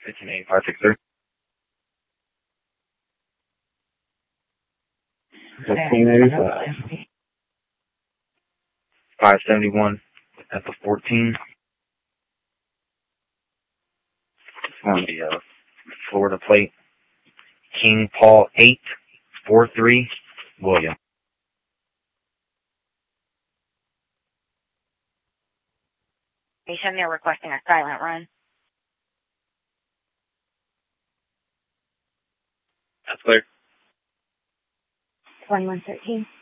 158563. 1585. 571 at the 14. It's on the Florida plate. King Paul 843 William. Patient, they're requesting a silent run. That's clear. 2113.